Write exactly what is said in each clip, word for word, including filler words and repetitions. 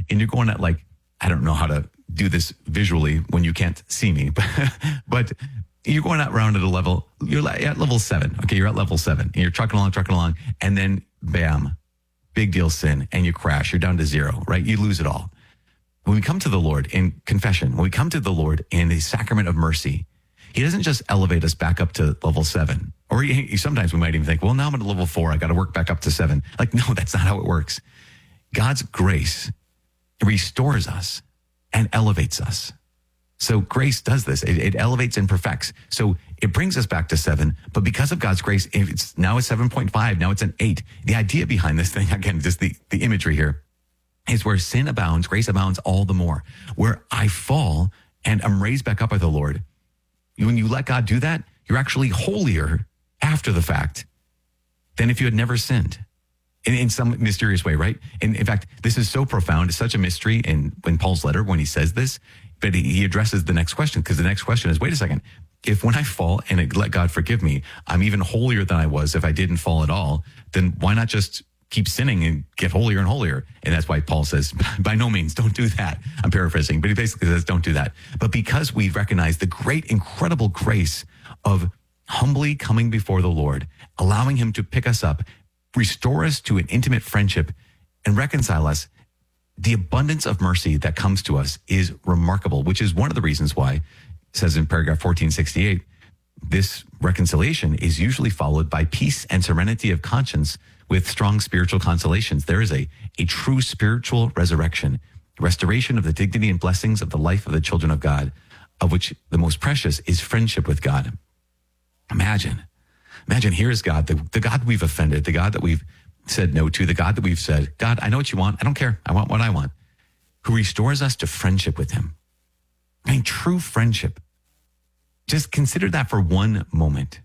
and you're going at like, I don't know how to do this visually when you can't see me, but, but you're going out around at a level, you're at level seven. Okay. You're at level seven and you're trucking along, trucking along. And then bam, big deal sin, and you crash. You're down to zero, right? You lose it all. When we come to the Lord in confession, when we come to the Lord in the sacrament of mercy, he doesn't just elevate us back up to level seven. Or he, he, sometimes we might even think, well, now I'm at level four. I got to work back up to seven. Like, no, that's not how it works. God's grace restores us and elevates us. So grace does this. It, it elevates and perfects. So it brings us back to seven. But because of God's grace, it's now it's seven point five. Now it's an eight. The idea behind this thing, again, just the, the imagery here, is where sin abounds, grace abounds all the more. Where I fall and I'm raised back up by the Lord. When you let God do that, you're actually holier after the fact than if you had never sinned. In, in some mysterious way, right? And in fact, this is so profound. It's such a mystery in, in Paul's letter when he says this, but he, he addresses the next question, because the next question is, wait a second. If when I fall and I let God forgive me, I'm even holier than I was if I didn't fall at all, then why not just keep sinning and get holier and holier? And that's why Paul says, by no means, don't do that. I'm paraphrasing, but he basically says, don't do that. But because we recognize the great, incredible grace of humbly coming before the Lord, allowing him to pick us up, restore us to an intimate friendship, and reconcile us, the abundance of mercy that comes to us is remarkable, which is one of the reasons why it says in paragraph fourteen sixty-eight, this reconciliation is usually followed by peace and serenity of conscience with strong spiritual consolations. There is a, a true spiritual resurrection, restoration of the dignity and blessings of the life of the children of God, of which the most precious is friendship with God. Imagine. Imagine, here is God, the, the God we've offended, the God that we've said no to, the God that we've said, God, I know what you want. I don't care. I want what I want. Who restores us to friendship with him. I mean, true friendship. Just consider that for one moment.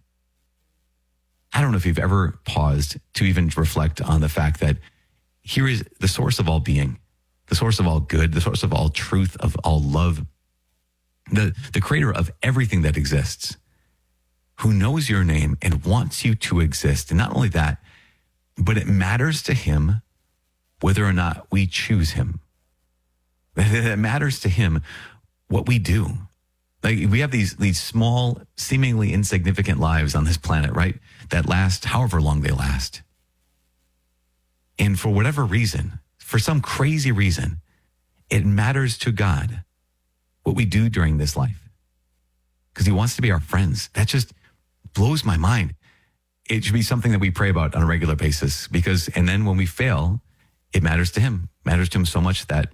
I don't know if you've ever paused to even reflect on the fact that here is the source of all being, the source of all good, the source of all truth, of all love, the, the creator of everything that exists, who knows your name and wants you to exist. And not only that, but it matters to him whether or not we choose him. It matters to him what we do. Like, we have these, these small, seemingly insignificant lives on this planet, right? That last however long they last. And for whatever reason, for some crazy reason, it matters to God what we do during this life. Because he wants to be our friends. That just blows my mind. It should be something that we pray about on a regular basis, because, and then when we fail, it matters to him. It matters to him so much that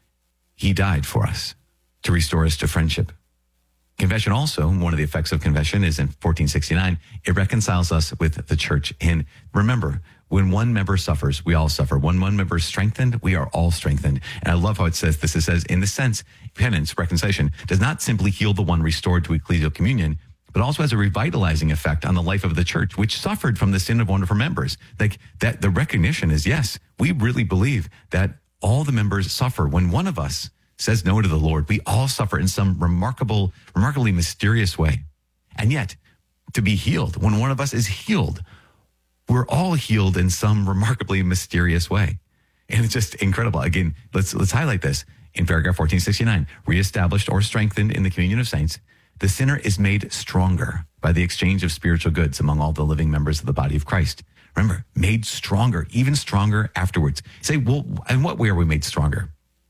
he died for us to restore us to friendship. Confession also, one of the effects of confession is in fourteen sixty-nine, it reconciles us with the church. And remember, when one member suffers, we all suffer. When one member is strengthened, we are all strengthened. And I love how it says this. It says, in the sense, penance, reconciliation, does not simply heal the one restored to ecclesial communion, but also has a revitalizing effect on the life of the church, which suffered from the sin of one of her members. Like, that, the recognition is, yes, we really believe that all the members suffer. When one of us says no to the Lord, we all suffer in some remarkable, remarkably mysterious way. And yet, to be healed, when one of us is healed, we're all healed in some remarkably mysterious way. And it's just incredible. Again, let's let's highlight this. In paragraph fourteen sixty-nine, reestablished or strengthened in the communion of saints, the sinner is made stronger by the exchange of spiritual goods among all the living members of the body of Christ. Remember, made stronger, even stronger afterwards. Say, well, in what way are we made stronger?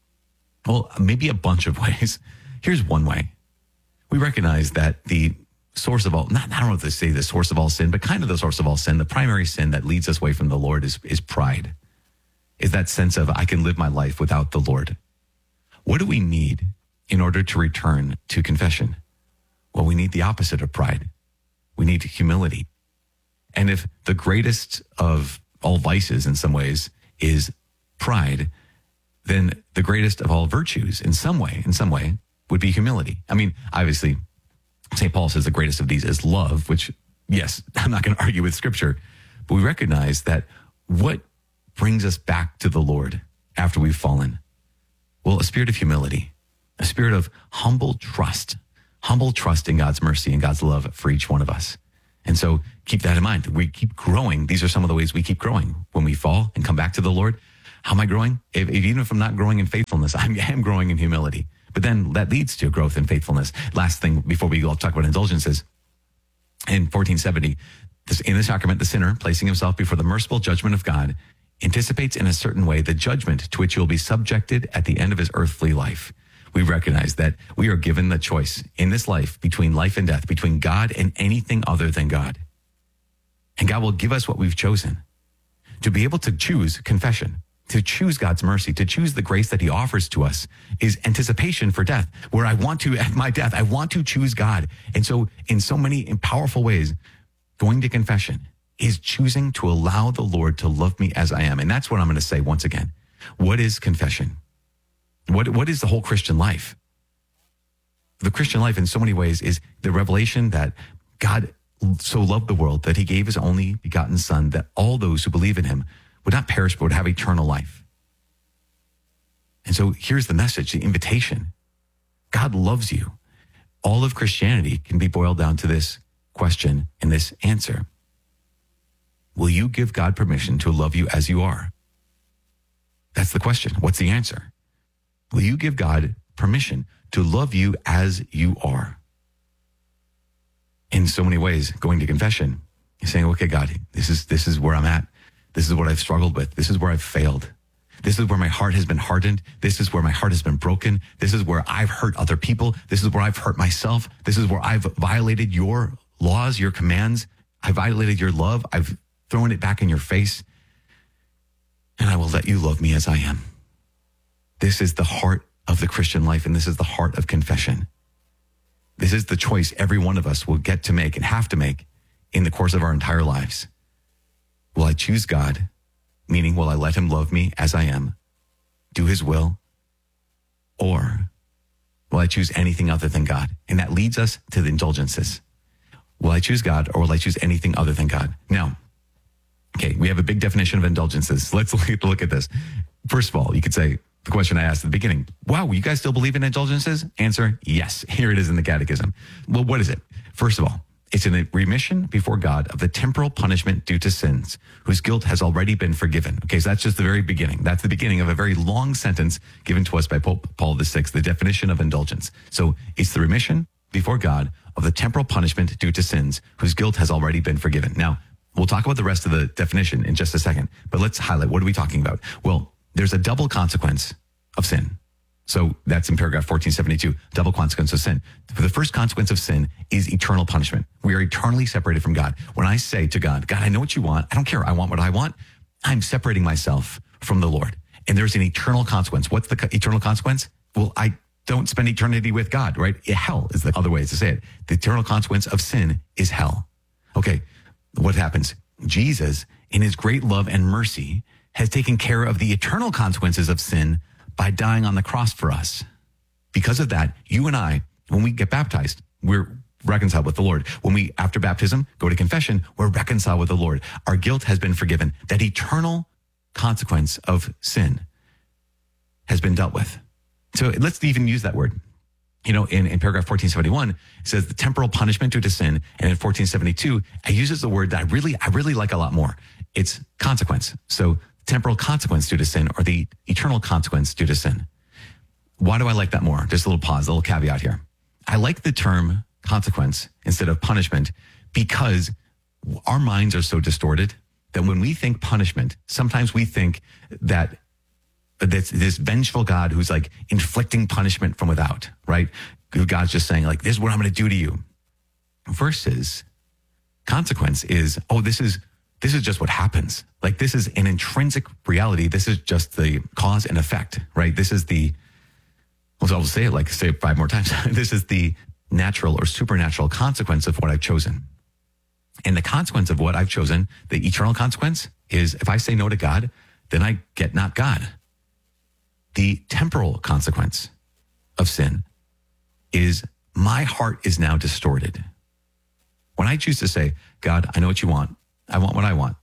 Well, maybe a bunch of ways. Here's one way. We recognize that the source of all, not, I don't know if they say the source of all sin, but kind of the source of all sin, the primary sin that leads us away from the Lord is, is pride. Is that sense of, I can live my life without the Lord. What do we need in order to return to confession? Well, we need the opposite of pride. We need humility. And if the greatest of all vices in some ways is pride, then the greatest of all virtues in some way, in some way, would be humility. I mean, obviously, Saint Paul says the greatest of these is love, which, yes, I'm not going to argue with scripture, but we recognize that what brings us back to the Lord after we've fallen? Well, a spirit of humility, a spirit of humble trust, humble trust in God's mercy and God's love for each one of us. And so keep that in mind. We keep growing. These are some of the ways we keep growing. When we fall and come back to the Lord, How am I growing? If, if, even if I'm not growing in faithfulness, I'm, I'm growing in humility. But then that leads to growth in faithfulness. Last thing before we go, I'll talk about indulgences. In fourteen seventy, this, in the sacrament, the sinner, placing himself before the merciful judgment of God, anticipates in a certain way the judgment to which he will be subjected at the end of his earthly life. We recognize that we are given the choice in this life between life and death, between God and anything other than God. And God will give us what we've chosen. To be able to choose confession, to choose God's mercy, to choose the grace that he offers to us is anticipation for death, where I want to, at my death, I want to choose God. And so in so many powerful ways, going to confession is choosing to allow the Lord to love me as I am. And that's what I'm going to say once again. What is confession? What, what is the whole Christian life? The Christian life in so many ways is the revelation that God so loved the world that he gave his only begotten son, that all those who believe in him would not perish, but would have eternal life. And so here's the message, the invitation. God loves you. All of Christianity can be boiled down to this question and this answer. Will you give God permission to love you as you are? That's the question. What's the answer? Will you give God permission to love you as you are? In so many ways, going to confession, you're saying, okay, God, this is, this is where I'm at. This is what I've struggled with. This is where I've failed. This is where my heart has been hardened. This is where my heart has been broken. This is where I've hurt other people. This is where I've hurt myself. This is where I've violated your laws, your commands. I violated your love. I've thrown it back in your face. And I will let you love me as I am. This is the heart of the Christian life, and this is the heart of confession. This is the choice every one of us will get to make and have to make in the course of our entire lives. Will I choose God, meaning will I let him love me as I am, do his will, or will I choose anything other than God? And that leads us to the indulgences. Will I choose God, or will I choose anything other than God? Now, okay, we have a big definition of indulgences. Let's look, look at this. First of all, you could say, the question I asked at the beginning, wow, you guys still believe in indulgences? Answer, yes. Here it is in the Catechism. Well, what is it? First of all, it's a remission before God of the temporal punishment due to sins, whose guilt has already been forgiven. Okay, so that's just the very beginning. That's the beginning of a very long sentence given to us by Pope Paul the Sixth, the definition of indulgence. So it's the remission before God of the temporal punishment due to sins, whose guilt has already been forgiven. Now, we'll talk about the rest of the definition in just a second, but let's highlight, what are we talking about? Well, there's a double consequence of sin. So that's in paragraph fourteen seventy-two, double consequence of sin. The first consequence of sin is eternal punishment. We are eternally separated from God. When I say to God, God, I know what you want. I don't care. I want what I want. I'm separating myself from the Lord. And there's an eternal consequence. What's the eternal consequence? Well, I don't spend eternity with God, right? Hell is the other way to say it. The eternal consequence of sin is hell. Okay, what happens? Jesus, in his great love and mercy, has taken care of the eternal consequences of sin by dying on the cross for us. Because of that, you and I, when we get baptized, we're reconciled with the Lord. When we, after baptism, go to confession, we're reconciled with the Lord. Our guilt has been forgiven. That eternal consequence of sin has been dealt with. So let's even use that word. You know, in, in paragraph fourteen seventy-one, it says the temporal punishment due to sin. And in fourteen seventy-two, it uses the word that I really, I really like a lot more. It's consequence. So temporal consequence due to sin, or the eternal consequence due to sin. Why do I like that more? Just a little pause, a little caveat here. I like the term consequence instead of punishment because our minds are so distorted that when we think punishment, sometimes we think that this, this vengeful God who's like inflicting punishment from without, right? God's just saying like, this is what I'm going to do to you. Versus consequence is, oh, this is This is just what happens. Like, this is an intrinsic reality. This is just the cause and effect, right? This is the, well, I'll say it like, say it five more times. This is the natural or supernatural consequence of what I've chosen. And the consequence of what I've chosen, the eternal consequence, is if I say no to God, then I get not God. The temporal consequence of sin is my heart is now distorted. When I choose to say, God, I know what you want. I want what I want.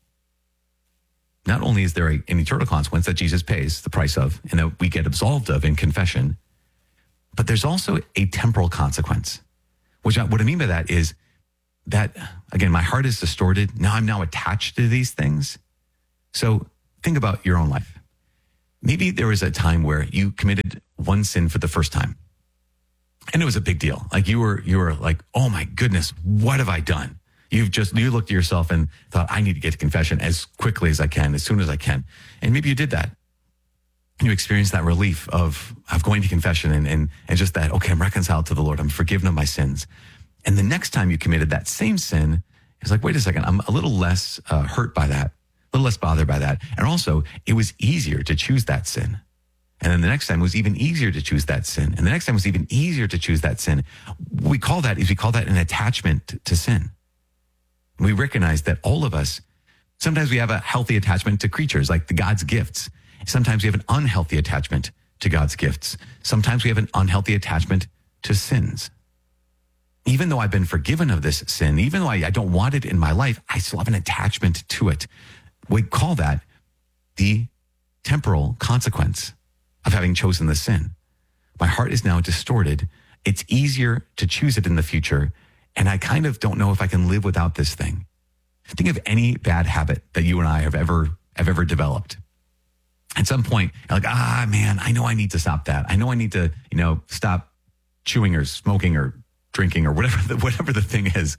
Not only is there a, an eternal consequence that Jesus pays the price of and that we get absolved of in confession, but there's also a temporal consequence. Which I, what I mean by that is that, again, my heart is distorted. Now I'm now attached to these things. So think about your own life. maybe there was a time where you committed one sin for the first time. And it was a big deal. Like you were, you were like, oh my goodness, what have I done? You've just, you looked at yourself and thought, I need to get to confession as quickly as I can, as soon as I can. And maybe you did that. And you experienced that relief of, of going to confession and, and, and just that, okay, I'm reconciled to the Lord. I'm forgiven of my sins. And the next time you committed that same sin, it's like, wait a second, I'm a little less uh, hurt by that, a little less bothered by that. And also, it was easier to choose that sin. And then the next time was even easier to choose that sin. And the next time was even easier to choose that sin. What we call that is we call that an attachment to sin. We recognize that all of us, sometimes we have a healthy attachment to creatures like the God's gifts. Sometimes we have an unhealthy attachment to God's gifts. Sometimes we have an unhealthy attachment to sins. Even though I've been forgiven of this sin, even though I, I don't want it in my life, I still have an attachment to it. We call that the temporal consequence of having chosen the sin. My heart is now distorted. It's easier to choose it in the future. And I kind of don't know if I can live without this thing. Think of any bad habit that you and I have ever, have ever developed. At some point, you're like, ah, man, I know I need to stop that. I know I need to, you know, stop chewing or smoking or drinking or whatever the, whatever the thing is.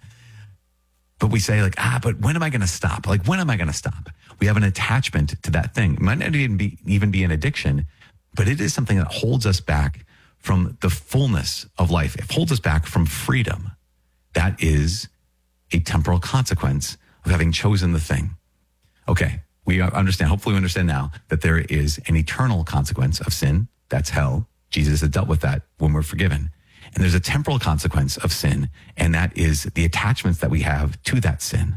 But we say like, ah, but when am I going to stop? Like, when am I going to stop? We have an attachment to that thing. It might not even be, even be an addiction, but it is something that holds us back from the fullness of life. It holds us back from freedom. That is a temporal consequence of having chosen the thing. Okay, we understand, hopefully we understand now that there is an eternal consequence of sin. That's hell. Jesus has dealt with that when we're forgiven. And there's a temporal consequence of sin, and that is the attachments that we have to that sin.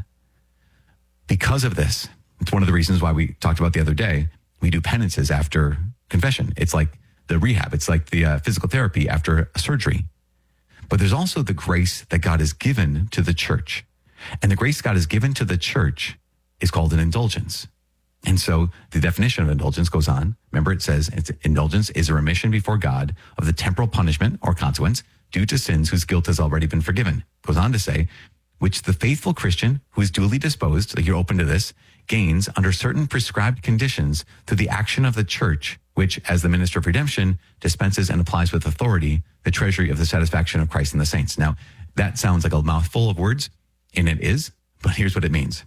Because of this, it's one of the reasons why we talked about the other day, we do penances after confession. It's like the rehab. It's like the uh, physical therapy after a surgery. But there's also the grace that God has given to the church. And the grace God has given to the church is called an indulgence. And so the definition of indulgence goes on. Remember, it says it's, indulgence is a remission before God of the temporal punishment or consequence due to sins whose guilt has already been forgiven. It goes on to say, which the faithful Christian who is duly disposed, like you're open to this, gains under certain prescribed conditions through the action of the church, which, as the minister of redemption, dispenses and applies with authority the treasury of the satisfaction of Christ and the saints. Now, that sounds like a mouthful of words, and it is, but here's what it means.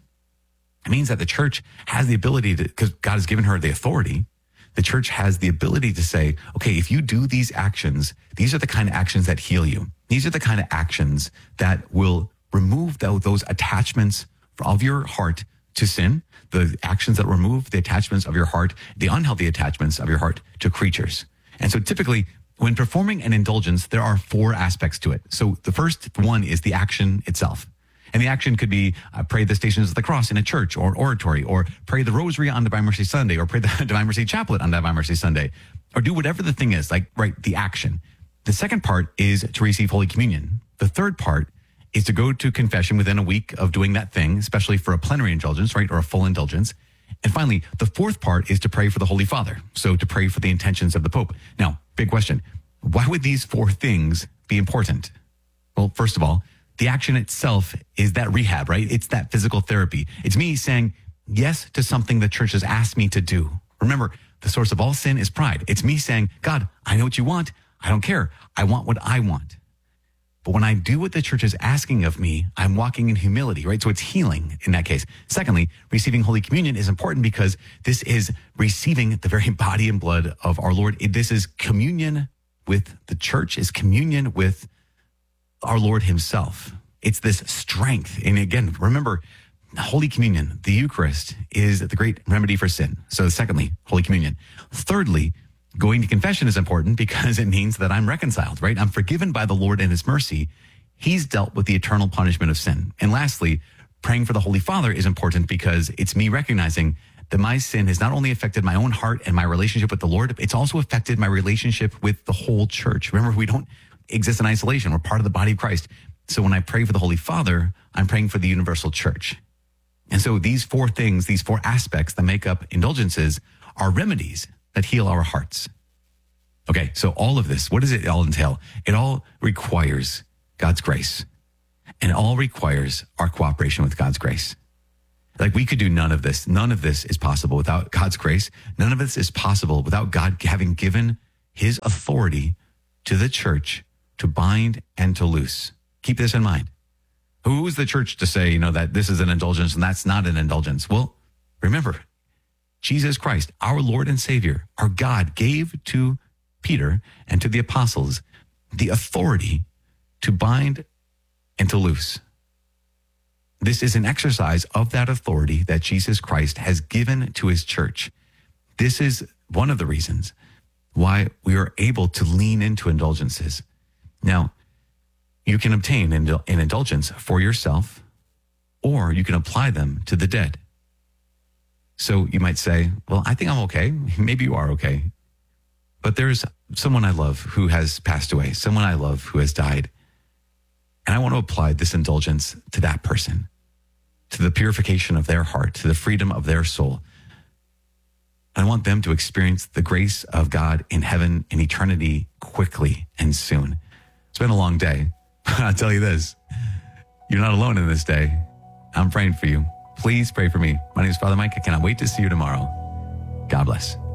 It means that the church has the ability to, because God has given her the authority, the church has the ability to say, okay, if you do these actions, these are the kind of actions that heal you. These are the kind of actions that will remove those attachments of your heart to sin, the actions that remove the attachments of your heart, the unhealthy attachments of your heart to creatures. And so typically, when performing an indulgence, there are four aspects to it. So the first one is the action itself. And the action could be uh, pray the Stations of the Cross in a church or oratory, or pray the Rosary on Divine Mercy Sunday, or pray the Divine Mercy Chaplet on Divine Mercy Sunday, or do whatever the thing is, like, right, the action. The second part is to receive Holy Communion. The third part is to go to confession within a week of doing that thing, especially for a plenary indulgence, right, or a full indulgence. And finally, the fourth part is to pray for the Holy Father. So to pray for the intentions of the Pope. Now, big question. Why would these four things be important? Well, first of all, the action itself is that rehab, right? It's that physical therapy. It's me saying yes to something the church has asked me to do. Remember, the source of all sin is pride. It's me saying, God, I know what you want. I don't care. I want what I want. But when I do what the church is asking of me, I'm walking in humility, right? So it's healing in that case. Secondly, receiving Holy Communion is important because this is receiving the very body and blood of our Lord. This is communion with the church, is communion with our Lord himself. It's this strength. And again, remember, Holy Communion, the Eucharist, is the great remedy for sin. So secondly, Holy Communion. Thirdly, going to confession is important because it means that I'm reconciled, right? I'm forgiven by the Lord and his mercy. He's dealt with the eternal punishment of sin. And lastly, praying for the Holy Father is important because it's me recognizing that my sin has not only affected my own heart and my relationship with the Lord, it's also affected my relationship with the whole church. Remember, we don't exist in isolation. We're part of the body of Christ. So when I pray for the Holy Father, I'm praying for the universal church. And so these four things, these four aspects that make up indulgences are remedies that heal our hearts. Okay, so all of this, what does it all entail? It all requires God's grace. And it all requires our cooperation with God's grace. Like we could do none of this. None of this is possible without God's grace. None of this is possible without God having given his authority to the church to bind and to loose. Keep this in mind. Who is the church to say, you know, that this is an indulgence and that's not an indulgence? Well, remember, Jesus Christ, our Lord and Savior, our God, gave to Peter and to the apostles the authority to bind and to loose. This is an exercise of that authority that Jesus Christ has given to his church. This is one of the reasons why we are able to lean into indulgences. Now, you can obtain an indulgence for yourself, or you can apply them to the dead. So you might say, well, I think I'm okay. Maybe you are okay. But there's someone I love who has passed away, someone I love who has died. And I want to apply this indulgence to that person, to the purification of their heart, to the freedom of their soul. I want them to experience the grace of God in heaven in eternity quickly and soon. It's been a long day. I'll tell you this, you're not alone in this day. I'm praying for you. Please pray for me. My name is Father Mike. I cannot wait to see you tomorrow. God bless.